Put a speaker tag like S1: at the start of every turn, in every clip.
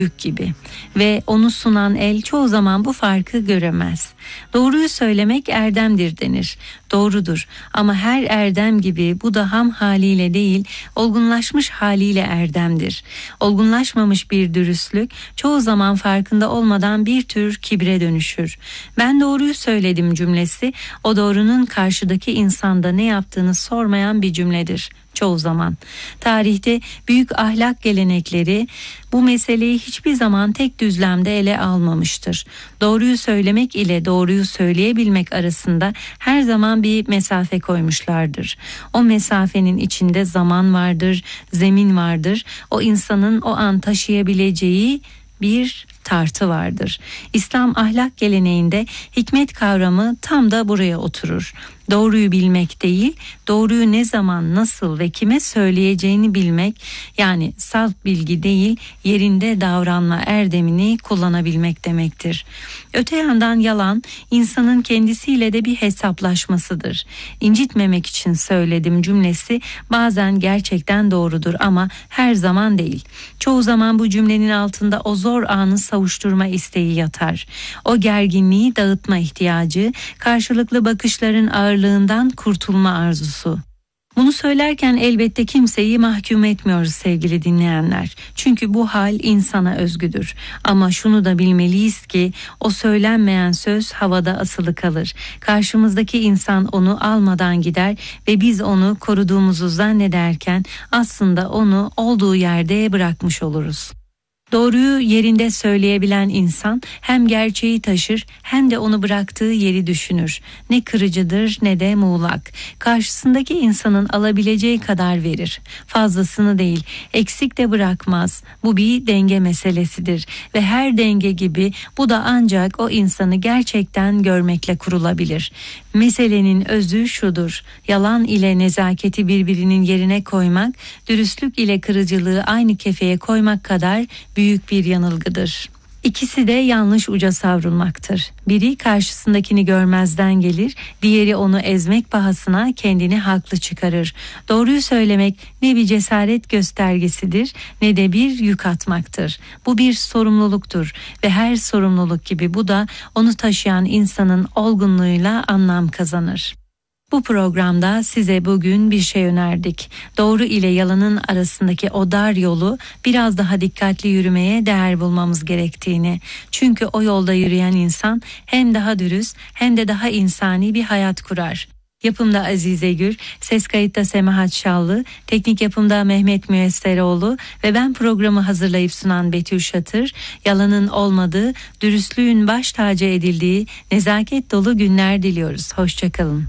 S1: gibi ve onu sunan el çoğu zaman bu farkı göremez. Doğruyu söylemek erdemdir denir. Doğrudur ama her erdem gibi bu da ham haliyle değil, olgunlaşmış haliyle erdemdir. Olgunlaşmamış bir dürüstlük çoğu zaman farkında olmadan bir tür kibre dönüşür. Ben doğruyu söyledim cümlesi, o doğrunun karşıdaki insanda ne yaptığını sormayan bir cümledir. Çoğu zaman. Tarihte büyük ahlak gelenekleri bu meseleyi hiçbir zaman tek düzlemde ele almamıştır. Doğruyu söylemek ile doğruyu söyleyebilmek arasında her zaman bir mesafe koymuşlardır. O mesafenin içinde zaman vardır, zemin vardır. O insanın o an taşıyabileceği bir tartı vardır. İslam ahlak geleneğinde hikmet kavramı tam da buraya oturur. Doğruyu bilmek değil, doğruyu ne zaman, nasıl ve kime söyleyeceğini bilmek, yani salt bilgi değil, yerinde davranma erdemini kullanabilmek demektir. Öte yandan yalan, insanın kendisiyle de bir hesaplaşmasıdır. İncitmemek için söyledim cümlesi bazen gerçekten doğrudur ama her zaman değil. Çoğu zaman bu cümlenin altında o zor anı savuşturma isteği yatar. O gerginliği dağıtma ihtiyacı, karşılıklı bakışların ağırlığından kurtulma arzusu. Bunu söylerken elbette kimseyi mahkum etmiyoruz sevgili dinleyenler. Çünkü bu hal insana özgüdür. Ama şunu da bilmeliyiz ki o söylenmeyen söz havada asılı kalır. Karşımızdaki insan onu almadan gider ve biz onu koruduğumuzu zannederken aslında onu olduğu yerde bırakmış oluruz. Doğruyu yerinde söyleyebilen insan hem gerçeği taşır hem de onu bıraktığı yeri düşünür. Ne kırıcıdır ne de muğlak. Karşısındaki insanın alabileceği kadar verir. Fazlasını değil, eksik de bırakmaz. Bu bir denge meselesidir ve her denge gibi bu da ancak o insanı gerçekten görmekle kurulabilir. Meselenin özü şudur: yalan ile nezaketi birbirinin yerine koymak, dürüstlük ile kırıcılığı aynı kefeye koymak kadar büyük bir yanılgıdır. İkisi de yanlış uca savrulmaktır. Biri karşısındakini görmezden gelir, diğeri onu ezmek pahasına kendini haklı çıkarır. Doğruyu söylemek ne bir cesaret göstergesidir ne de bir yük atmaktır. Bu bir sorumluluktur ve her sorumluluk gibi bu da onu taşıyan insanın olgunluğuyla anlam kazanır. Bu programda size bugün bir şey önerdik. Doğru ile yalanın arasındaki o dar yolu biraz daha dikkatli yürümeye değer bulmamız gerektiğini. Çünkü o yolda yürüyen insan hem daha dürüst hem de daha insani bir hayat kurar. Yapımda Azize Gür, ses kayıtta Semahat Şallı, teknik yapımda Mehmet Müesseroğlu ve ben programı hazırlayıp sunan Betül Şatır, yalanın olmadığı, dürüstlüğün baş tacı edildiği nezaket dolu günler diliyoruz. Hoşçakalın.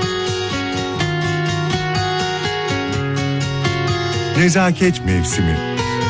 S2: Nezaket mevsimi.